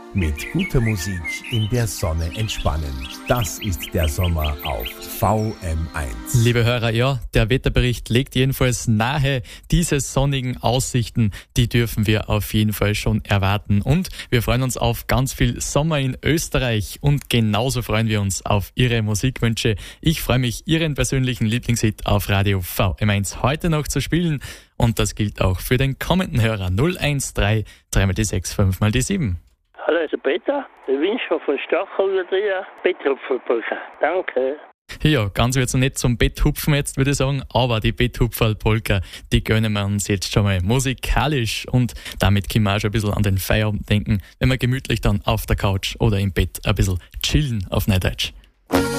Mit guter Musik in der Sonne entspannen. Das ist der Sommer auf VM1. Liebe Hörer, ja, der Wetterbericht legt jedenfalls nahe, diese sonnigen Aussichten, die dürfen wir auf jeden Fall schon erwarten. Und wir freuen uns auf ganz viel Sommer in Österreich und genauso freuen wir uns auf Ihre Musikwünsche. Ich freue mich, Ihren persönlichen Lieblingshit auf Radio VM1 heute noch zu spielen. Und das gilt auch für den kommenden Hörer 013 3 die 6 5 die 7. Hallo, also Peter. Ich wünsche mir von Stachel über dir Betthupferpulver. Danke. Ja, ganz wird's noch nicht zum Betthupfen jetzt, würde ich sagen, aber die Betthupferl-Polka, die gönnen wir uns jetzt schon mal musikalisch und damit können wir auch schon ein bisschen an den Feierabend denken, wenn wir gemütlich dann auf der Couch oder im Bett ein bisschen chillen auf Neudeutsch.